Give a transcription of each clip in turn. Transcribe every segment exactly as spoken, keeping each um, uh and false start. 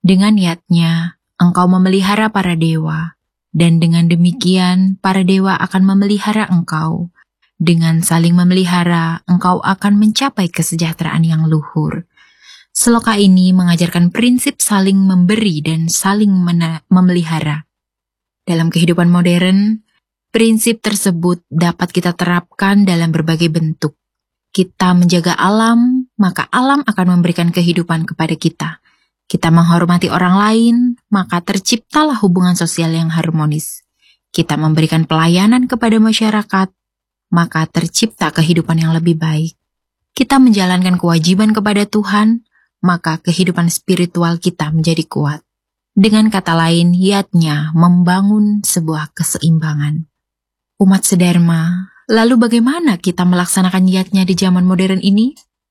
Dengan yatnya, engkau memelihara para dewa, dan dengan demikian para dewa akan memelihara engkau. Dengan saling memelihara, engkau akan mencapai kesejahteraan yang luhur. Seloka ini mengajarkan prinsip saling memberi dan saling memelihara. Dalam kehidupan modern, prinsip tersebut dapat kita terapkan dalam berbagai bentuk. Kita menjaga alam, maka alam akan memberikan kehidupan kepada kita. Kita menghormati orang lain, maka terciptalah hubungan sosial yang harmonis. Kita memberikan pelayanan kepada masyarakat, maka tercipta kehidupan yang lebih baik. Kita menjalankan kewajiban kepada Tuhan, maka kehidupan spiritual kita menjadi kuat. Dengan kata lain, yatnya membangun sebuah keseimbangan. Umat sedharma, lalu bagaimana kita melaksanakan yatnya di zaman modern ini?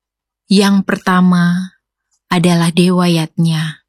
Yang pertama adalah dewa yatnya.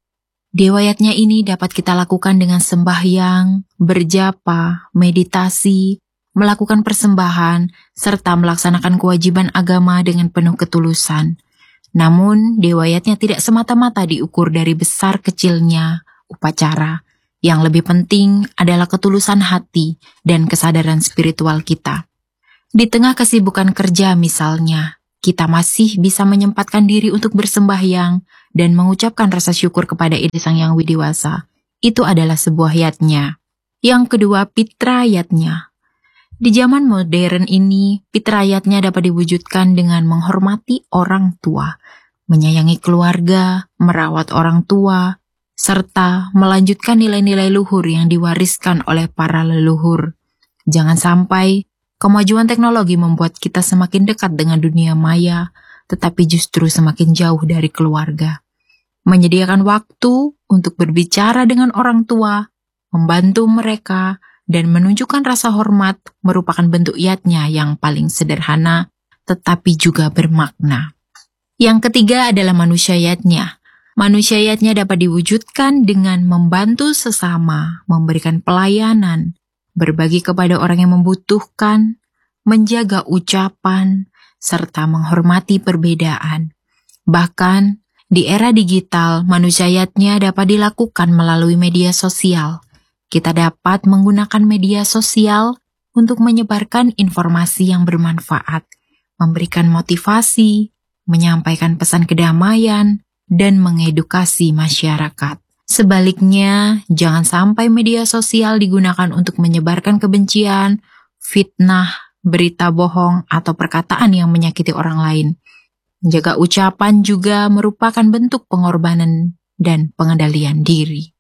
Dewa yatnya ini dapat kita lakukan dengan sembahyang, berjapa, meditasi, melakukan persembahan, serta melaksanakan kewajiban agama dengan penuh ketulusan. Namun, dewa yatnya tidak semata-mata diukur dari besar kecilnya upacara. Yang lebih penting adalah ketulusan hati dan kesadaran spiritual kita. Di tengah kesibukan kerja misalnya, kita masih bisa menyempatkan diri untuk bersembahyang dan mengucapkan rasa syukur kepada Ide Sang Yang Widiwasa. Itu adalah sebuah yatnya. Yang kedua, pitra yatnya. Di zaman modern ini, pitrayatnya dapat diwujudkan dengan menghormati orang tua, menyayangi keluarga, merawat orang tua, serta melanjutkan nilai-nilai luhur yang diwariskan oleh para leluhur. Jangan sampai kemajuan teknologi membuat kita semakin dekat dengan dunia maya, tetapi justru semakin jauh dari keluarga. Menyediakan waktu untuk berbicara dengan orang tua, membantu mereka, dan menunjukkan rasa hormat merupakan bentuk yatnya yang paling sederhana, tetapi juga bermakna. Yang ketiga adalah manusia yatnya. Manusia yatnya dapat diwujudkan dengan membantu sesama, memberikan pelayanan, berbagi kepada orang yang membutuhkan, menjaga ucapan, serta menghormati perbedaan. Bahkan, di era digital, manusia yatnya dapat dilakukan melalui media sosial. Kita dapat menggunakan media sosial untuk menyebarkan informasi yang bermanfaat, memberikan motivasi, menyampaikan pesan kedamaian, dan mengedukasi masyarakat. Sebaliknya, jangan sampai media sosial digunakan untuk menyebarkan kebencian, fitnah, berita bohong, atau perkataan yang menyakiti orang lain. Menjaga ucapan juga merupakan bentuk pengorbanan dan pengendalian diri.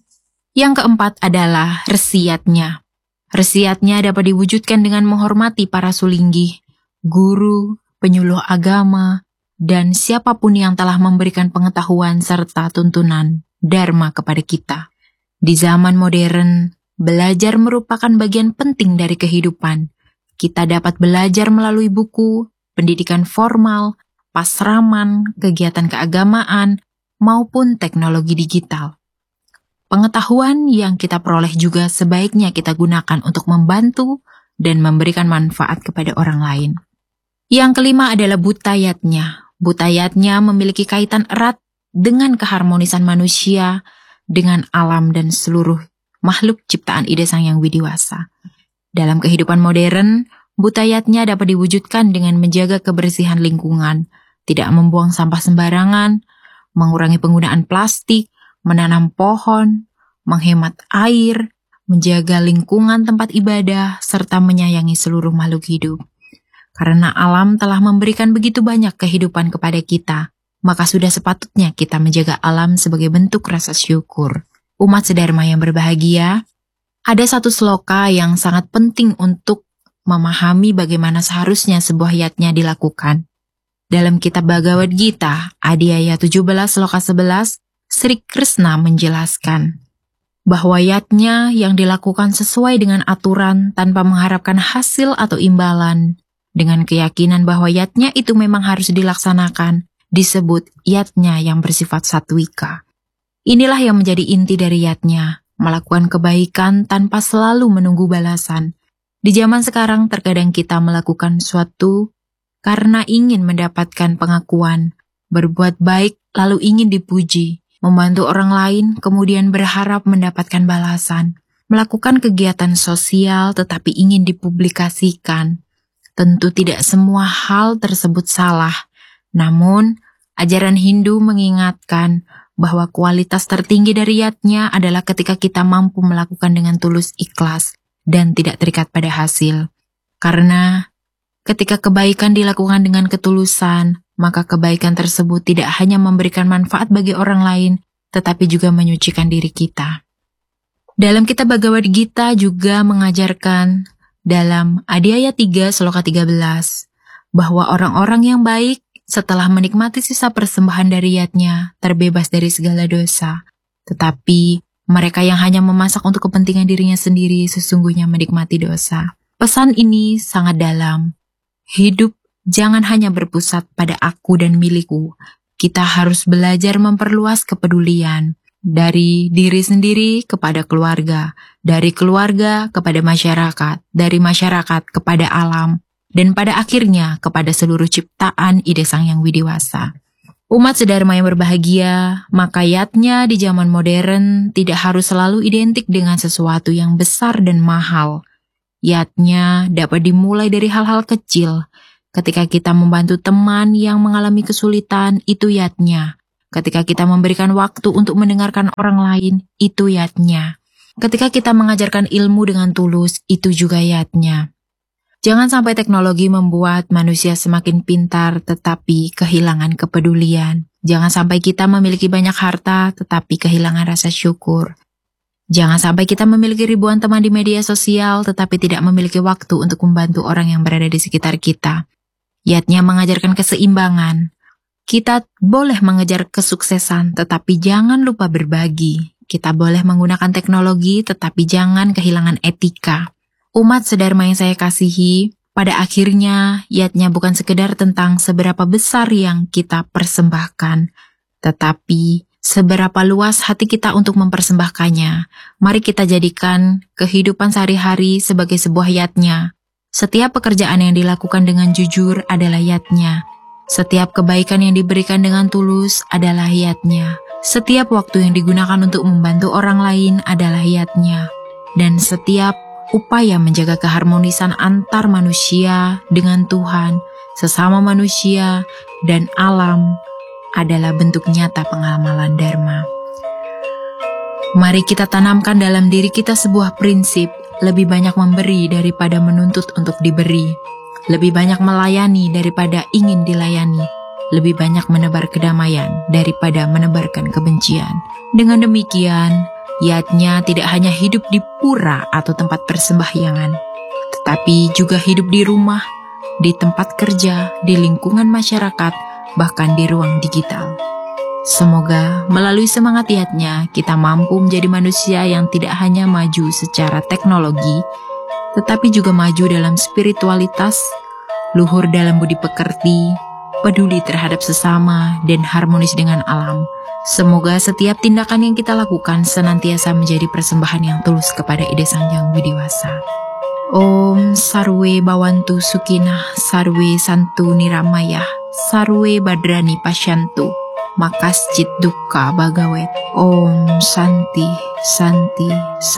Yang keempat adalah resiyatnya. Resiyatnya dapat diwujudkan dengan menghormati para sulinggih, guru, penyuluh agama, dan siapapun yang telah memberikan pengetahuan serta tuntunan dharma kepada kita. Di zaman modern, belajar merupakan bagian penting dari kehidupan. Kita dapat belajar melalui buku, pendidikan formal, pasraman, kegiatan keagamaan, maupun teknologi digital. Pengetahuan yang kita peroleh juga sebaiknya kita gunakan untuk membantu dan memberikan manfaat kepada orang lain. Yang kelima adalah butayatnya. Butayatnya memiliki kaitan erat dengan keharmonisan manusia, dengan alam dan seluruh makhluk ciptaan Ide Sang Yang Widiwasa. Dalam kehidupan modern, butayatnya dapat diwujudkan dengan menjaga kebersihan lingkungan, tidak membuang sampah sembarangan, mengurangi penggunaan plastik, menanam pohon, menghemat air, menjaga lingkungan tempat ibadah, serta menyayangi seluruh makhluk hidup. Karena alam telah memberikan begitu banyak kehidupan kepada kita, maka sudah sepatutnya kita menjaga alam sebagai bentuk rasa syukur. Umat sedharma yang berbahagia, ada satu sloka yang sangat penting untuk memahami bagaimana seharusnya sebuah yatnya dilakukan. Dalam kitab Bhagavad Gita, Adhyaya tujuh belas sloka sebelas, Sri Krishna menjelaskan bahwa yatnya yang dilakukan sesuai dengan aturan tanpa mengharapkan hasil atau imbalan, dengan keyakinan bahwa yatnya itu memang harus dilaksanakan, disebut yatnya yang bersifat satwika. Inilah yang menjadi inti dari yatnya, melakukan kebaikan tanpa selalu menunggu balasan. Di zaman sekarang terkadang kita melakukan suatu karena ingin mendapatkan pengakuan, berbuat baik lalu ingin dipuji, membantu orang lain, kemudian berharap mendapatkan balasan, melakukan kegiatan sosial tetapi ingin dipublikasikan. Tentu tidak semua hal tersebut salah, namun ajaran Hindu mengingatkan bahwa kualitas tertinggi dari yatnya adalah ketika kita mampu melakukan dengan tulus ikhlas dan tidak terikat pada hasil. Karena ketika kebaikan dilakukan dengan ketulusan, maka kebaikan tersebut tidak hanya memberikan manfaat bagi orang lain, tetapi juga menyucikan diri kita. Dalam kitab Bhagavad Gita juga mengajarkan dalam Adhyaya tiga Sloka tiga belas bahwa orang-orang yang baik setelah menikmati sisa persembahan dari yatnya terbebas dari segala dosa. Tetapi mereka yang hanya memasak untuk kepentingan dirinya sendiri sesungguhnya menikmati dosa. Pesan ini sangat dalam. Hidup jangan hanya berpusat pada aku dan milikku. Kita harus belajar memperluas kepedulian. Dari diri sendiri kepada keluarga, dari keluarga kepada masyarakat, dari masyarakat kepada alam, dan pada akhirnya kepada seluruh ciptaan ide Sang Yang Widiwasa. Umat sedharma yang berbahagia, maka yatnya di zaman modern tidak harus selalu identik dengan sesuatu yang besar dan mahal. Yatnya dapat dimulai dari hal-hal kecil. Ketika kita membantu teman yang mengalami kesulitan, itu yatnya. Ketika kita memberikan waktu untuk mendengarkan orang lain, itu yatnya. Ketika kita mengajarkan ilmu dengan tulus, itu juga yatnya. Jangan sampai teknologi membuat manusia semakin pintar tetapi kehilangan kepedulian. Jangan sampai kita memiliki banyak harta tetapi kehilangan rasa syukur. Jangan sampai kita memiliki ribuan teman di media sosial tetapi tidak memiliki waktu untuk membantu orang yang berada di sekitar kita. Yatnya mengajarkan keseimbangan. Kita boleh mengejar kesuksesan, tetapi jangan lupa berbagi. Kita boleh menggunakan teknologi, tetapi jangan kehilangan etika. Umat sedharma yang saya kasihi, pada akhirnya yatnya bukan sekedar tentang seberapa besar yang kita persembahkan, tetapi seberapa luas hati kita untuk mempersembahkannya. Mari kita jadikan kehidupan sehari-hari sebagai sebuah yatnya. Setiap pekerjaan yang dilakukan dengan jujur adalah yatnya. Setiap kebaikan yang diberikan dengan tulus adalah yatnya. Setiap waktu yang digunakan untuk membantu orang lain adalah yatnya. Dan setiap upaya menjaga keharmonisan antar manusia dengan Tuhan, sesama manusia, dan alam adalah bentuk nyata pengamalan Dharma. Mari kita tanamkan dalam diri kita sebuah prinsip, lebih banyak memberi daripada menuntut untuk diberi. Lebih banyak melayani daripada ingin dilayani. Lebih banyak menebar kedamaian daripada menebarkan kebencian. Dengan demikian, yatnya tidak hanya hidup di pura atau tempat persembahyangan, tetapi juga hidup di rumah, di tempat kerja, di lingkungan masyarakat, bahkan di ruang digital. Semoga melalui semangat yatnya kita mampu menjadi manusia yang tidak hanya maju secara teknologi, tetapi juga maju dalam spiritualitas, luhur dalam budi pekerti, peduli terhadap sesama, dan harmonis dengan alam. Semoga setiap tindakan yang kita lakukan senantiasa menjadi persembahan yang tulus kepada ide Sang Yang Widiwasa. Om Sarwe Bawantu Sukinah, Sarwe Santu Niramaya, Sarwe Badrani Pasyantu, Makasjit Dukkha Bhagawet. Om Santi, Santi, Santi.